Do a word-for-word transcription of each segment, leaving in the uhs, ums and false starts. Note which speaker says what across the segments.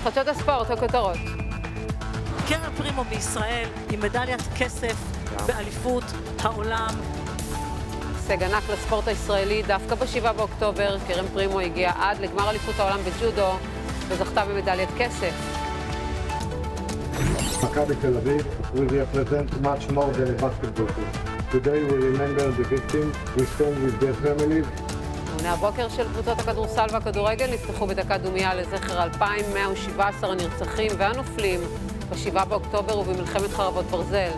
Speaker 1: חדשות הספורט, הכותרות.
Speaker 2: קרן פרימו בישראל עם מדליית כסף באליפות העולם.
Speaker 1: הישג ענק לספורט הישראלי, דווקא בשבעה באוקטובר, קרן פרימו הגיעה עד לגמר אליפות העולם בג'ודו וזכתה במדליית כסף.
Speaker 3: מכבי תל אביב will represent much more than a basketball team. Today we remember the victims, we stand with their families.
Speaker 1: עוני הבוקר של קבוצות הכדורסל והכדורגל נפתחו בדקה דומייה לזכר אלפיים מאה ושבע עשרה הנרצחים והנופלים בשבעה באוקטובר ובמלחמת חרבות ברזל.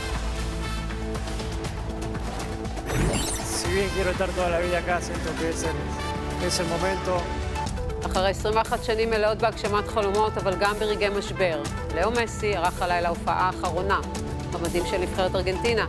Speaker 4: Si bien quiero estar toda la vida acá, siento que es el, es el momento.
Speaker 1: אחרי עשרים ואחת שנים מלאות בהגשמת חלומות, אבל גם ברגעי משבר. לאו מסי ערך הלילה הופעה האחרונה במדים של נבחרת ארגנטינה.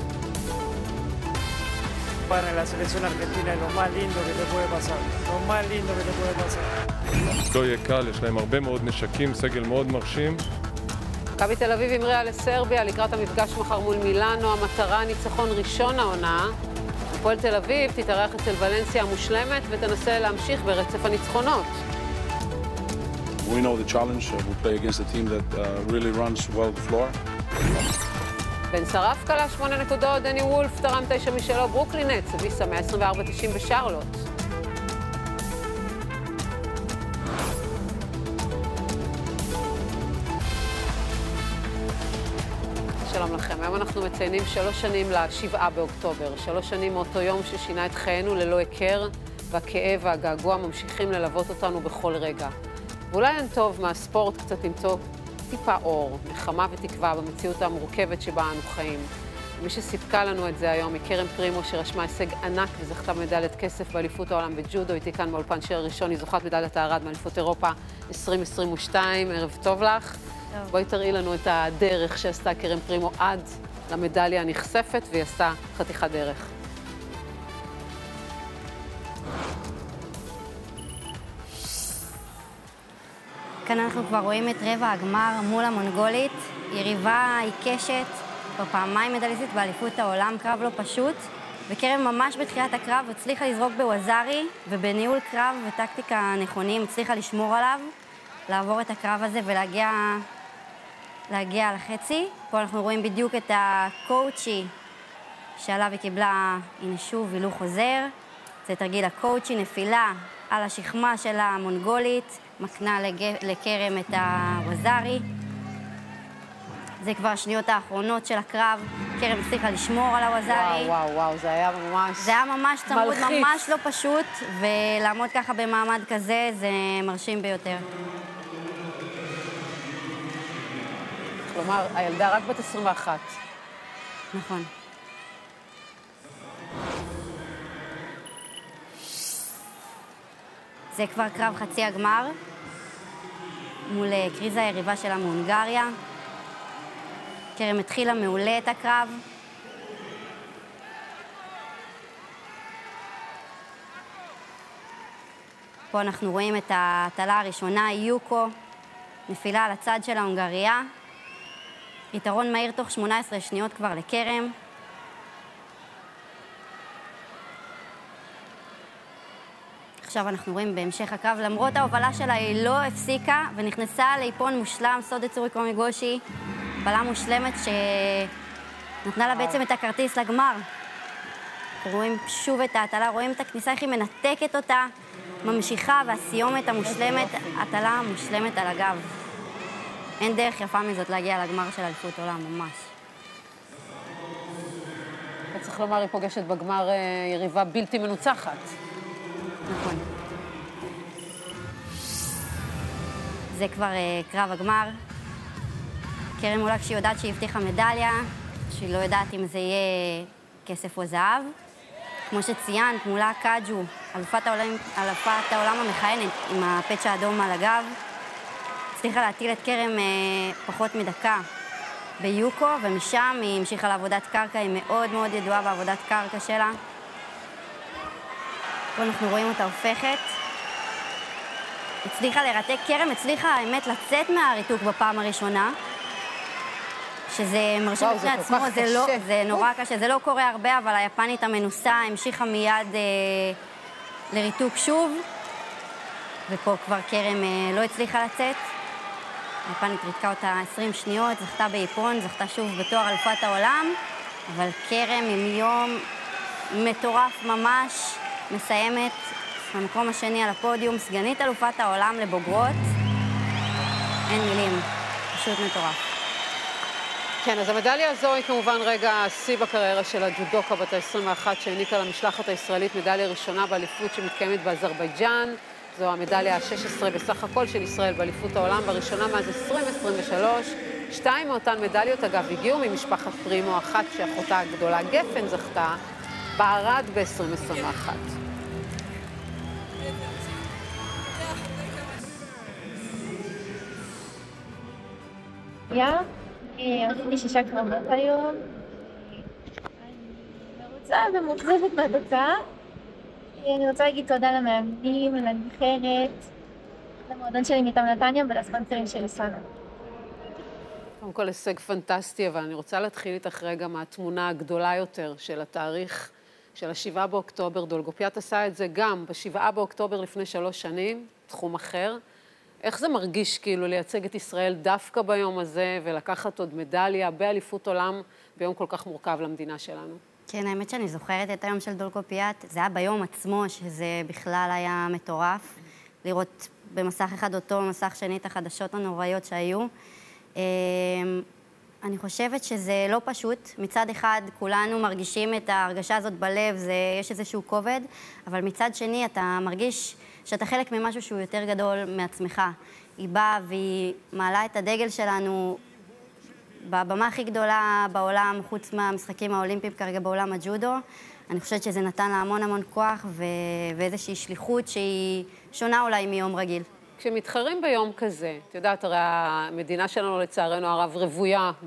Speaker 4: Para la selección argentina es lo más lindo que te puede pasar. Lo más lindo que te puede pasar.
Speaker 5: לא יהיה קל, יש להם הרבה מאוד נשקים, סגל מאוד מרשים.
Speaker 1: מכבי תל אביב המריאה לסרביה לקראת המפגש מחר מול מילאנו, המטרה ניצחון ראשון העונה. הפועל תל אביב תתארח אצל ולנסיה המושלמת ותנסה להמשיך ברצף הניצחונות.
Speaker 6: We know the challenge. We play against a team that uh, really runs well the floor.
Speaker 1: בן שרף קלה שמונה נקודות, דני וולף תרם תשע משלו, ברוקלין נטס הביסה מאה עשרים וארבע תשעים בשרלוט. שלום לכם, היום אנחנו מציינים שלוש שנים לשבעה באוקטובר, שלוש שנים מאותו יום ששינה את חיינו ללא הכר, והכאב והגעגוע ממשיכים ללוות אותנו בכל רגע. ואולי אין טוב מהספורט קצת למצוא טיפה אור, נחמה ותקווה במציאות המורכבת שבה אנו חיים. מי שסיפקה לנו את זה היום היא קרן פרימו שרשמה הישג ענק וזכתה במדליית כסף באליפות העולם בג'ודו. איתי כאן באולפן שיר הראשון, היא זוכת מדליית הארד מאליפות אירופה עשרים עשרים ושתיים. ערב טוב לך. טוב. בואי תראי לנו את הדרך שעשתה קרן פרימו עד למדליה הנחשפת, והיא עשתה חתיכת דרך.
Speaker 7: כאן אנחנו כבר רואים את רבע הגמר מול המונגולית, יריבה עיקשת, כבר פעמיים מדליסטית באליפות העולם, קרב לא פשוט, וקרן ממש בתחילת הקרב הצליחה לזרוק בווזרי, ובניהול קרב וטקטיקה נכונים הצליחה לשמור עליו, לעבור את הקרב הזה ולהגיע להגיע לחצי. פה אנחנו רואים בדיוק את הקואוצ'י שעליו היא קיבלה, הנה שוב, הילוך חוזר, זה תרגיל הקואוצ'י, נפילה על השכמה של המונגולית, מקנה לקרם את הווזרי. זה כבר השניות האחרונות של הקרב, קרם הצליחה לשמור על הווזרי.
Speaker 1: וואו, וואו, וואו, זה היה ממש
Speaker 7: זה היה ממש צמוד,
Speaker 1: מלחיץ.
Speaker 7: ממש לא פשוט, ולעמוד ככה במעמד כזה זה מרשים ביותר.
Speaker 1: כלומר, הילדה רק בת עשרים ואחת.
Speaker 7: נכון. זה כבר קרב חצי הגמר, מול קריזה היריבה שלה מהונגריה. קרם התחילה מעולה את הקרב. פה אנחנו רואים את ההטלה הראשונה, יוקו, נפילה על הצד של ההונגריה. יתרון מהיר תוך שמונה עשרה שניות כבר לקרם. עכשיו אנחנו רואים בהמשך הקרב, למרות ההובלה שלה היא לא הפסיקה ונכנסה לאיפון מושלם, סודה צורי קומיגושי, בלה מושלמת שנתנה לה בעצם את הכרטיס לגמר. רואים שוב את ההטלה, רואים את הכניסה, איך היא מנתקת אותה, ממשיכה, והסיומת המושלמת, הטלה מושלמת על הגב. אין דרך יפה מזאת להגיע לגמר של אליפות עולם, ממש.
Speaker 1: צריך לומר, היא פוגשת בגמר יריבה בלתי מנוצחת.
Speaker 7: נכון. זה כבר uh, קרב הגמר. קרן מולה כשהיא יודעת שהיא הבטיחה מדליה, שהיא לא יודעת אם זה יהיה כסף או זהב. כמו שציינת, מולה קאג'ו, אלופת העולם, אלופת העולם המכהנת עם הפצ'ה האדום על הגב, הצליחה להטיל את קרם uh, פחות מדקה ביוקו, ומשם היא המשיכה לעבודת קרקע, היא מאוד מאוד ידועה בעבודת קרקע שלה. פה אנחנו רואים אותה הופכת. הצליחה לרתק, קרם הצליחה האמת לצאת מהריתוק בפעם הראשונה, שזה מרשים בפני עצמו, זה, לא, זה נורא קשה, זה לא קורה הרבה, אבל היפנית המנוסה המשיכה מיד אה, לריתוק שוב, ופה כבר קרם אה, לא הצליחה לצאת. היפנית ריתקה אותה עשרים שניות, זכתה באיפון, זכתה שוב בתואר אלופת העולם, אבל כרם עם יום מטורף ממש, מסיימת במקום השני על הפודיום, סגנית אלופת העולם לבוגרות. אין מילים, פשוט מטורף.
Speaker 1: כן, אז המדליה הזו היא כמובן רגע השיא בקריירה של הג'ודוקה בת ה-עשרים ואחת שהעניקה למשלחת הישראלית מדליה ראשונה באליפות שמתקיימת באזרבייג'אן. זו המדליה ה-שש עשרה בסך הכל של ישראל באליפות העולם, בראשונה מאז עשרים עשרים ושלוש. שתיים מאותן מדליות, אגב, הגיעו ממשפחת פרימו, אחת שאחותה הגדולה גפן זכתה, בערד ב-עשרים עשרים ואחת.
Speaker 8: יא, עשיתי שישה קרבות היום. אני מרוצה ומאוכזבת מהתוצאה. אני רוצה להגיד תודה למאמנים, לנבחרת, למועדון שלי מטעם נתניה ולספונסרים של סאנה.
Speaker 1: קודם כל הישג פנטסטי, אבל אני רוצה להתחיל איתך רגע מהתמונה הגדולה יותר של התאריך של השבעה באוקטובר. דולגופיאט עשה את זה גם בשבעה באוקטובר לפני שלוש שנים, תחום אחר. איך זה מרגיש כאילו לייצג את ישראל דווקא ביום הזה ולקחת עוד מדליה באליפות עולם ביום כל כך מורכב למדינה שלנו?
Speaker 7: כן, האמת שאני זוכרת את היום של דולגופיאט. זה היה ביום עצמו שזה בכלל היה מטורף. לראות במסך אחד אותו, במסך שני את החדשות הנוראיות שהיו. אני חושבת שזה לא פשוט. מצד אחד כולנו מרגישים את ההרגשה הזאת בלב, זה, יש איזשהו כובד, אבל מצד שני אתה מרגיש שאתה חלק ממשהו שהוא יותר גדול מעצמך. היא באה והיא מעלה את הדגל שלנו בבמה הכי גדולה בעולם, חוץ מהמשחקים האולימפיים כרגע בעולם הג'ודו. אני חושבת שזה נתן לה המון המון כוח ו... ואיזושהי שליחות שהיא שונה אולי מיום רגיל.
Speaker 1: כשמתחרים ביום כזה, את יודעת, הרי המדינה שלנו לצערנו הרב רבויה